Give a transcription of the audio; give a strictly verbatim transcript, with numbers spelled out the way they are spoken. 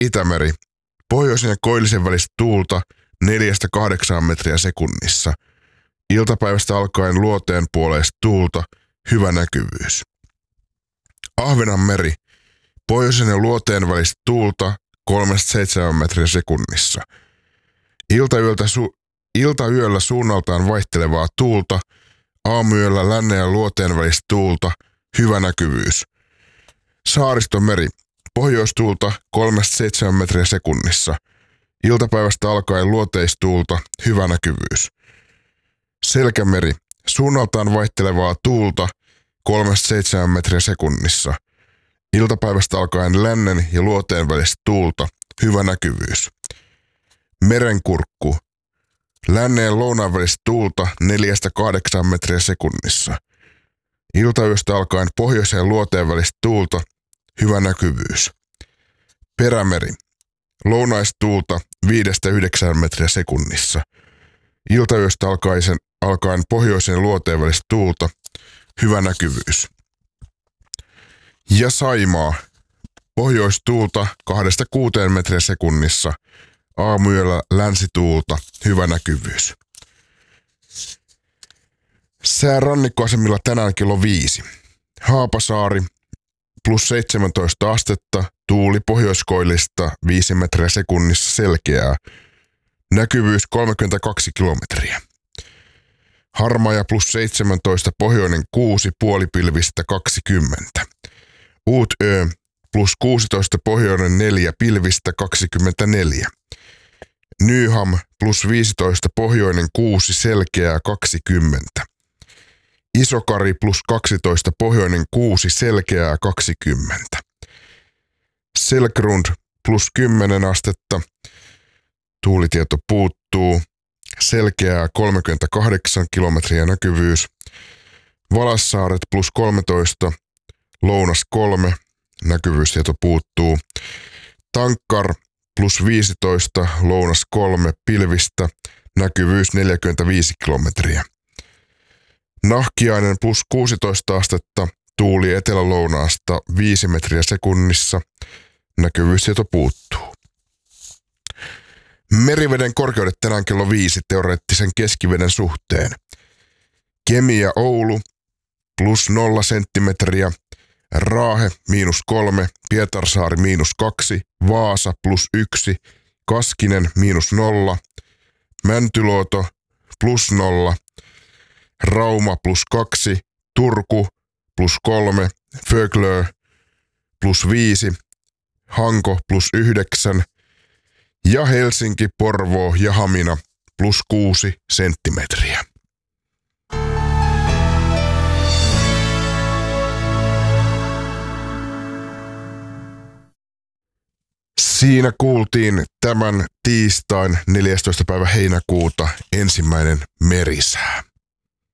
Itämeri. Pohjoisen ja koillisen välistä tuulta neljästä kahdeksaan metriä sekunnissa. Iltapäivästä alkaen luoteen puoleista tuulta, hyvä näkyvyys. Ahvenanmeri. Pohjoisen ja luoteen välistä tuulta kolmesta seitsemään metriä sekunnissa. Iltayöltä su- iltayöllä suunnaltaan vaihtelevaa tuulta, aamuyöllä lännen ja luoteen välistä tuulta, hyvä näkyvyys. Saaristomeri. Pohjoistuulta kolmesta seitsemään metriä sekunnissa. Iltapäivästä alkaen luoteistuulta, hyvä näkyvyys. Selkämeri. Suunnaltaan vaihtelevaa tuulta kolmesta seitsemään metriä sekunnissa. Iltapäivästä alkaen lännen ja luoteen välistä tuulta, hyvä näkyvyys. Merenkurkku. Lännen ja lounaan välistä tuulta neljästä kahdeksaan metriä sekunnissa. Iltayöstä alkaen pohjoisen ja luoteen välistä tuulta, hyvä näkyvyys. Perämeri. Lounaistuulta viidestä yhdeksään metriä sekunnissa. Iltayöstä alkaen, alkaen pohjoisen ja luoteen välistä tuulta, hyvä näkyvyys. Ja Saimaa. Pohjoistuulta kahdesta kuuteen metriä sekunnissa. Aamuyöllä länsituulta, hyvä näkyvyys. Sää rannikkoasemilla tänään kello viisi. Haapasaari, plus seitsemäntoista astetta, tuuli pohjoiskoillista viisi metriä sekunnissa selkeää. Näkyvyys kolmekymmentäkaksi kilometriä. Harmaja plus seitsemäntoista, pohjoinen kuusi, puolipilvistä kaksikymmentä. Uutö plus kuusitoista, pohjoinen neljä, pilvistä kaksikymmentäneljä. Nyham plus viisitoista, pohjoinen kuusi, selkeää kaksikymmentä. Isokari plus kaksitoista, pohjoinen kuusi, selkeää kaksikymmentä. Selkrund plus kymmenen astetta, tuulitieto puuttuu, selkeää kolmekymmentäkahdeksan kilometriä näkyvyys. Valassaaret plus kolmetoista, lounas kolme, näkyvyystieto puuttuu. Tankkar plus viisitoista, lounas kolme, pilvistä, näkyvyys neljäkymmentäviisi kilometriä. Nahkiainen plus kuusitoista astetta, tuuli etelä-lounaasta viisi metriä sekunnissa, näkyvyystieto puuttuu. Meriveden korkeudet tänään kello viisi teoreettisen keskiveden suhteen. Kemi ja Oulu plus nolla senttimetriä, Raahe miinus kolme, Pietarsaari miinus kaksi, Vaasa plus yksi, Kaskinen miinus nolla, Mäntyluoto plus nolla, Rauma plus kaksi, Turku plus kolme, Föglö plus viisi, Hanko plus yhdeksän ja Helsinki, Porvoo ja Hamina plus kuusi senttimetriä. Siinä kuultiin tämän tiistain neljästoista päivä heinäkuuta ensimmäinen merisää.